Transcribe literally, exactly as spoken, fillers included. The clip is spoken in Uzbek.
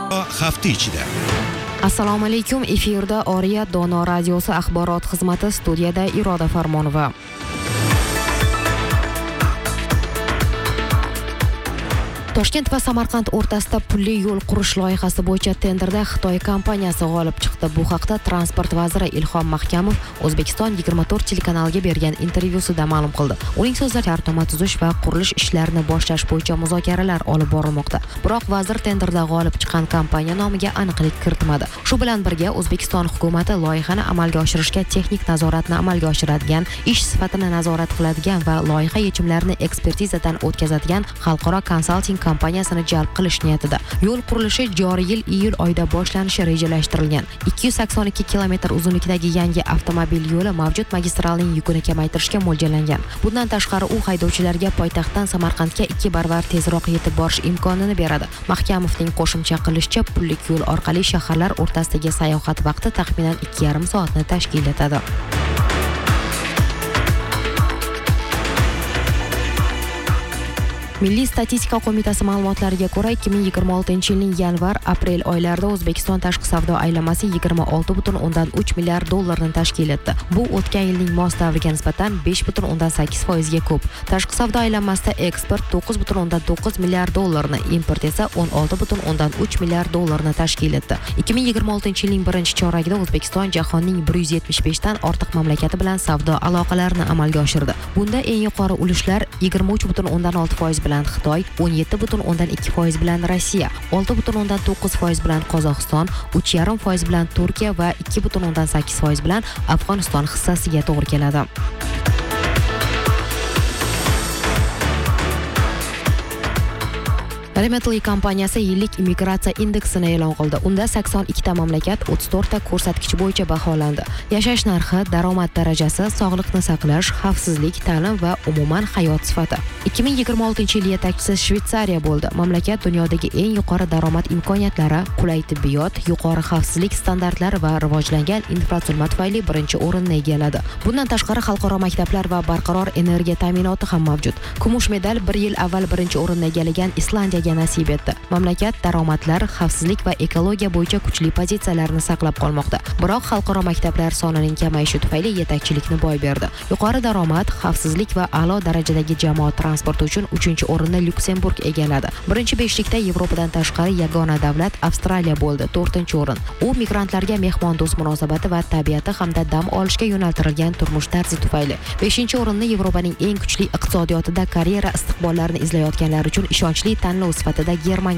hafta ichida. Assalomu alaykum, efirda Oriya Dono radiosi axborot xizmati, studiyada Iroda Farmonova. Toshkent va Samarqand o'rtasida pulli yo'l qurish loyihasi bo'yicha tenderda Xitoy kompaniyasi g'olib chiqdi. Bu haqda transport vaziri Ilhom Mahkamov O'zbekiston yigirma to'rt telekanaliga bergan intervyusida ma'lum qildi. Uning so'zlaricha, shartnoma tuzish va qurilish ishlarini boshlash bo'yicha muzokaralar olib borilmoqda. Biroq vazir tenderda g'olib chiqqan kompaniya nomiga aniqlik kiritmadi. Shu bilan birga O'zbekiston hukumati loyihani amalga oshirishga texnik nazoratni amalga oshiradigan, ish sifatini nazorat qiladigan va loyiha yechimlarini ekspertizadan o'tkazadigan xalqaro konsalting kompaniyasini jalb qilish niyatida. Yo'l qurilishi joriy yil iyul oyida boshlanishi rejalashtirilgan. ikki yuz sakson ikki kilometr uzunlikdagi yangi avtomobil yo'li mavjud magistralning yukini kamaytirishga mo'ljallangan. Bundan tashqari u haydovchilarga poytaxtdan Samarqandga ikki barobar tezroq yetib borish imkonini beradi. Mahkamovning qo'shimcha qilishicha, pullik yo'l orqali shaharlar o'rtasidagi sayohat vaqti taxminan ikki yarim soatni tashkil etadi. Milliy statistika qo'mitasi ma'lumotlariga ko'ra, ikki ming yigirma oltinchi yilning yanvar-aprel oylarida O'zbekiston tashqi savdo aylanmasi yigirma olti butun o'ndan uch milliard dollarni tashkil etdi. Bu o'tgan yilning mos davriga nisbatan besh butun o'ndan sakkiz foizga ko'p. Tashqi savdo aylanmasida eksport to'qqiz butun o'ndan to'qqiz milliard dollarni, import esa o'n olti butun o'ndan uch milliard dollarni tashkil etdi. ikki ming yigirma oltinchi yilning birinchi choragida O'zbekiston jahonning bir yuz yetmish besh dan ortiq mamlakati bilan savdo aloqalarini amalga oshirdi. Bunda eng yuqori ulushlar yigirma uch butun o'ndan olti foiz bilan Xitoy, o'n yetti butun o'ndan ikki foiz bilan Rossiya, olti butun o'ndan to'qqiz foiz bilan Qozog'iston, uch yarim foiz bilan Turkiya va ikki butun o'ndan sakkiz foiz bilan Afg'oniston hissasiga to'g'ri keladi. Remetly kompaniyasi yillik immigratsiya indeksini e'lon qildi. Unda sakson ikkita mamlakat o'ttiz to'rtta ko'rsatkich bo'yicha baholandi. Yashash narxi, daromad darajasi, sog'liqni saqlash, xavfsizlik, ta'lim va umuman hayot sifati. ikki ming yigirma oltinchi yil yetakchisi Shveysariya bo'ldi. Mamlakat dunyodagi eng yuqori daromad imkoniyatlari, qulay tibbiyot, yuqori xavfsizlik standartlari va rivojlangan infratuzilma tufayli birinchi o'rinni egalladi. Bundan tashqari xalqaro maktablar va barqaror energiya ta'minoti ham mavjud. Kumush medal bir yil avval birinchi o'rinni egallagan Islandiyaga nasib etdi. Mamlakat daromadlar, xavfsizlik va ekologiya bo'yicha kuchli pozitsiyalarni saqlab qolmoqda. Biroq xalqaro maktablar sonining kamayishi tufayli yetakchilikni boy berdi. Yuqori daromad, xavfsizlik va a'lo darajadagi jamoat transporti uchun uchinchi o'rinni Lyuksemburg egalladi. Birinchi beshlikda Yevropadan tashqari yagona davlat Avstraliya bo'ldi, to'rtinchi o'rin. U migrantlarga mehmondo'st munosabati va tabiati hamda dam olishga yo'naltirilgan turmush tarzi tufayli. beshinchi o'rinni Yevropaning eng kuchli iqtisodiyotida karyera istiqbollarini izlayotganlar uchun ishonchli tanlov sifatida Germaniya